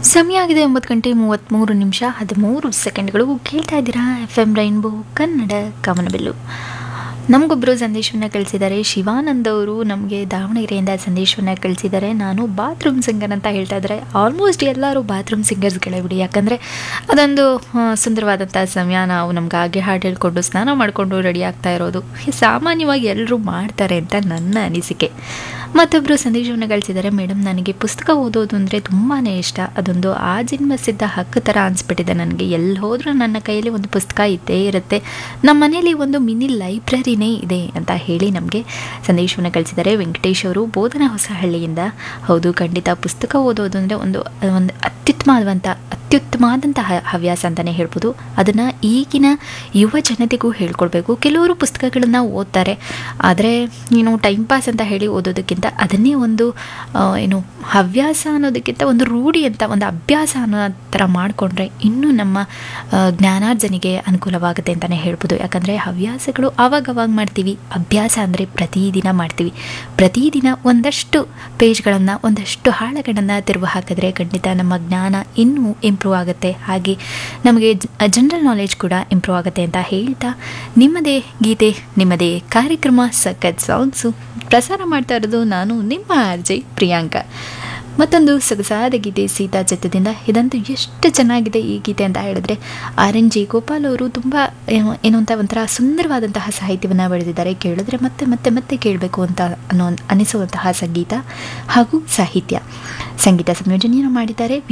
ಸಮಯ ಆಗಿದೆ 9 ಗಂಟೆ 33 ನಿಮಿಷ 13 ಸೆಕೆಂಡ್ಗಳು. ಕೇಳ್ತಾ ಇದ್ದೀರಾ FM ರೈನ್ಬೋ ಕನ್ನಡ ಕವನಬಿಲ್ಲು. ನಮಗೊಬ್ಬರು ಸಂದೇಶವನ್ನು ಕಳಿಸಿದ್ದಾರೆ. ಶಿವಾನಂದ್ ಅವರು ನಮಗೆ ದಾವಣಗೆರೆಯಿಂದ ಸಂದೇಶವನ್ನು ಕಳಿಸಿದ್ದಾರೆ. ನಾನು ಬಾತ್ರೂಮ್ ಸಿಂಗರ್ ಅಂತ ಹೇಳ್ತಾ ಇದ್ದಾರೆ. ಆಲ್ಮೋಸ್ಟ್ ಎಲ್ಲರೂ ಬಾತ್ರೂಮ್ ಸಿಂಗರ್ಸ್ಗಳೇ ಬಿಡಿ, ಯಾಕಂದರೆ ಅದೊಂದು ಸುಂದರವಾದಂಥ ಸಮಯ. ನಾವು ನಮಗಾಗೆ ಹಾಡು ಹೇಳ್ಕೊಂಡು ಸ್ನಾನ ಮಾಡಿಕೊಂಡು ರೆಡಿ ಆಗ್ತಾ ಇರೋದು ಸಾಮಾನ್ಯವಾಗಿ ಎಲ್ಲರೂ ಮಾಡ್ತಾರೆ ಅಂತ ನನ್ನ ಅನಿಸಿಕೆ. ಮತ್ತೊಬ್ಬರು ಸಂದೇಶವನ್ನು ಕಳಿಸಿದ್ದಾರೆ. ಮೇಡಮ್, ನನಗೆ ಪುಸ್ತಕ ಓದೋದು ಅಂದರೆ ತುಂಬಾ ಇಷ್ಟ. ಅದೊಂದು ಆ ಜನ್ಮ ಸಿದ್ಧ ಹಕ್ಕು ಥರ ಅನಿಸ್ಬಿಟ್ಟಿದೆ ನನಗೆ. ಎಲ್ಲಿ ಹೋದರೂ ನನ್ನ ಕೈಯಲ್ಲಿ ಒಂದು ಪುಸ್ತಕ ಇದ್ದೇ ಇರುತ್ತೆ. ನಮ್ಮ ಮನೇಲಿ ಒಂದು ಮಿನಿ ಲೈಬ್ರರಿನೇ ಇದೆ ಅಂತ ಹೇಳಿ ನಮಗೆ ಸಂದೇಶವನ್ನು ಕಳಿಸಿದ್ದಾರೆ. ವೆಂಕಟೇಶ್ ಅವರು ಬೋಧನಾ ಹೊಸಹಳ್ಳಿಯಿಂದ. ಹೌದು, ಖಂಡಿತ ಪುಸ್ತಕ ಓದೋದು ಅಂದರೆ ಒಂದು ಅತ್ಯುತ್ತಮವಾದಂತಹ ಹವ್ಯಾಸ ಅಂತಲೇ ಹೇಳ್ಬೋದು. ಅದನ್ನು ಈಗಿನ ಯುವ ಜನತೆಗೂ ಹೇಳ್ಕೊಡ್ಬೇಕು. ಕೆಲವರು ಪುಸ್ತಕಗಳನ್ನು ಓದ್ತಾರೆ, ಆದರೆ ಟೈಮ್ ಪಾಸ್ ಅಂತ ಹೇಳಿ ಓದೋದಕ್ಕಿಂತ ಅದನ್ನೇ ಒಂದು ಹವ್ಯಾಸ ಅನ್ನೋದಕ್ಕಿಂತ ಒಂದು ರೂಢಿ ಅಂತ, ಒಂದು ಅಭ್ಯಾಸ ಅನ್ನೋ ಥರ ಮಾಡಿಕೊಂಡ್ರೆ ಇನ್ನೂ ನಮ್ಮ ಜ್ಞಾನಾರ್ಜನೆಗೆ ಅನುಕೂಲವಾಗುತ್ತೆ ಅಂತಲೇ ಹೇಳ್ಬೋದು. ಯಾಕಂದರೆ ಹವ್ಯಾಸಗಳು ಆವಾಗವಾಗ ಮಾಡ್ತೀವಿ, ಅಭ್ಯಾಸ ಅಂದರೆ ಪ್ರತಿದಿನ ಮಾಡ್ತೀವಿ. ಪ್ರತಿದಿನ ಒಂದಷ್ಟು ಪೇಜ್ಗಳನ್ನು, ಒಂದಷ್ಟು ಹಾಳೆಗಳನ್ನು ತಿರುವು ಹಾಕಿದ್ರೆ ಖಂಡಿತ ನಮ್ಮ ಜ್ಞಾನ ಇನ್ನೂ ಇಂಪ್ರೂವ್ ಆಗುತ್ತೆ. ಹಾಗೆ ನಮಗೆ ಜನರಲ್ ನಾಲೆಜ್ ಕೂಡ ಇಂಪ್ರೂವ್ ಆಗುತ್ತೆ ಅಂತ ಹೇಳ್ತಾ, ನಿಮ್ಮದೇ ಗೀತೆ ನಿಮ್ಮದೇ ಕಾರ್ಯಕ್ರಮ ಸಖತ್ ಸಾಂಗ್ಸು ಪ್ರಸಾರ ಮಾಡ್ತಾ ಇರೋದು ನಾನು ನಿಮ್ಮ RJ ಪ್ರಿಯಾಂಕಾ. ಮತ್ತೊಂದು ಸೊಗಸಾದ ಗೀತೆ ಸೀತಾ ಚಿತ್ರದಿಂದ. ಇದಂತೂ ಎಷ್ಟು ಚೆನ್ನಾಗಿದೆ ಈ ಗೀತೆ ಅಂತ ಹೇಳಿದ್ರೆ, RNG ಗೋಪಾಲ್ ಅವರು ತುಂಬ ಒಂಥರ ಸುಂದರವಾದಂತಹ ಸಾಹಿತ್ಯವನ್ನು ಬರೆದಿದ್ದಾರೆ. ಕೇಳಿದ್ರೆ ಮತ್ತೆ ಮತ್ತೆ ಮತ್ತೆ ಕೇಳಬೇಕು ಅಂತ ಅನಿಸುವಂತಹ ಸಂಗೀತ ಹಾಗೂ ಸಂಗೀತ ಸಂಯೋಜನೆಯನ್ನು ಮಾಡಿದ್ದಾರೆ.